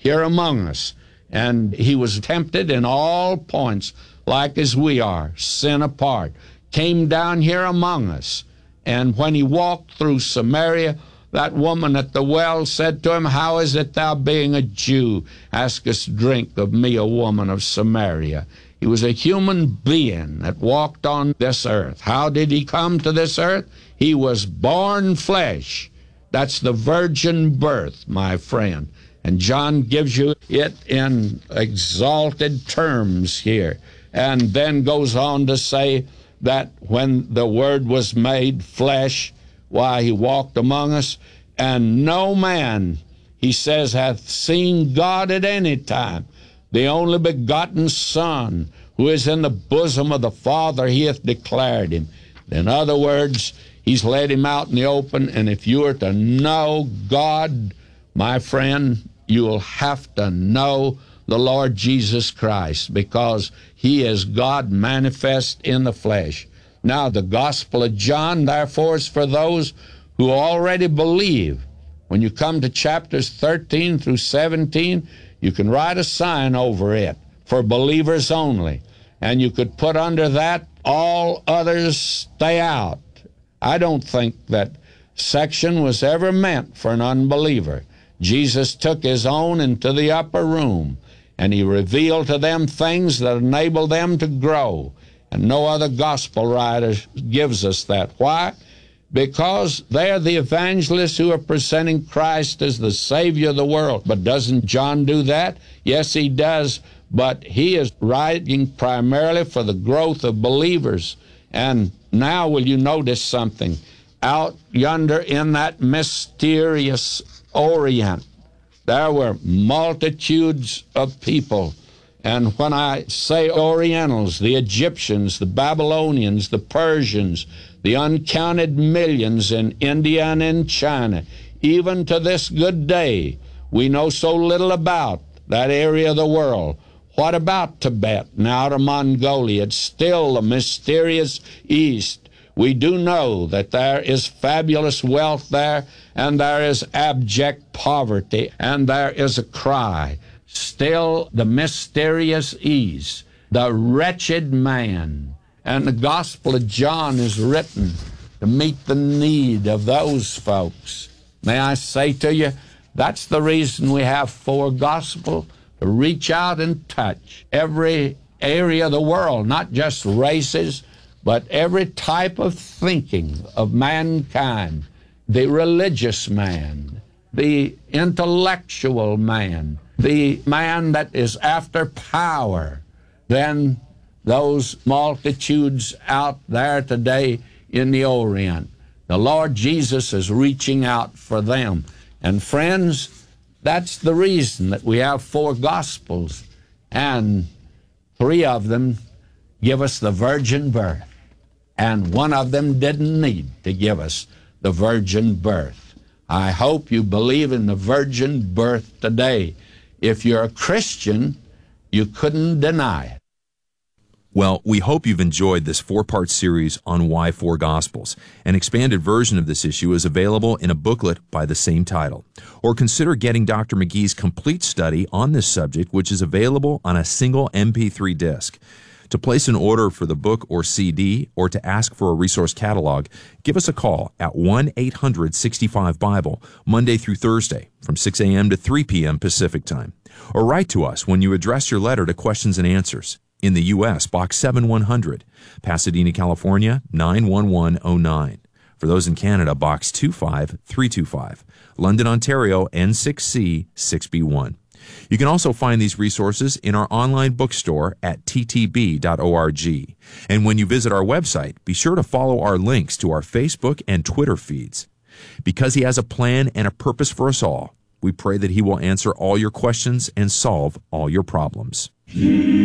here among us. And he was tempted in all points, like as we are, sin apart. Came down here among us. And when he walked through Samaria, that woman at the well said to him, "How is it thou, being a Jew, askest drink of me, a woman of Samaria?" He was a human being that walked on this earth. How did he come to this earth? He was born flesh. That's the virgin birth, my friend. And John gives you it in exalted terms here, and then goes on to say that when the Word was made flesh, why, he walked among us, and no man, he says, hath seen God at any time. The only begotten Son, who is in the bosom of the Father, he hath declared him. In other words, he's led him out in the open, and if you are to know God, my friend, you'll have to know the Lord Jesus Christ, because he is God manifest in the flesh. Now, the Gospel of John, therefore, is for those who already believe. When you come to chapters 13 through 17, you can write a sign over it, for believers only. And you could put under that, all others stay out. I don't think that section was ever meant for an unbeliever. Jesus took his own into the upper room, and he revealed to them things that enabled them to grow. And no other gospel writer gives us that. Why? Because they're the evangelists who are presenting Christ as the Savior of the world. But doesn't John do that? Yes, he does. But he is writing primarily for the growth of believers. And now will you notice something? Out yonder in that mysterious Orient, there were multitudes of people. And when I say Orientals, the Egyptians, the Babylonians, the Persians, the uncounted millions in India and in China, even to this good day, we know so little about that area of the world. What about Tibet and outer Mongolia? It's still the mysterious East. We do know that there is fabulous wealth there, and there is abject poverty, and there is a cry. Still the mysterious East, the wretched man. And the Gospel of John is written to meet the need of those folks. May I say to you, that's the reason we have 4 Gospels, to reach out and touch every area of the world, not just races, but every type of thinking of mankind, the religious man, the intellectual man, the man that is after power, then those multitudes out there today in the Orient. The Lord Jesus is reaching out for them. And friends, that's the reason that we have 4 Gospels, and 3 of them give us the virgin birth, and 1 of them didn't need to give us the virgin birth. I hope you believe in the virgin birth today. If you're a Christian, you couldn't deny it. Well, we hope you've enjoyed this 4-part series on why 4 Gospels. An expanded version of this issue is available in a booklet by the same title. Or consider getting Dr. McGee's complete study on this subject, which is available on a single MP3 disc. To place an order for the book or CD, or to ask for a resource catalog, give us a call at 1-800-65-BIBLE, Monday through Thursday, from 6 a.m. to 3 p.m. Pacific Time. Or write to us when you address your letter to Questions and Answers. In the U.S., Box 7100, Pasadena, California, 91109. For those in Canada, Box 25325, London, Ontario, N6C 6B1. You can also find these resources in our online bookstore at ttb.org. And when you visit our website, be sure to follow our links to our Facebook and Twitter feeds. Because He has a plan and a purpose for us all, we pray that He will answer all your questions and solve all your problems.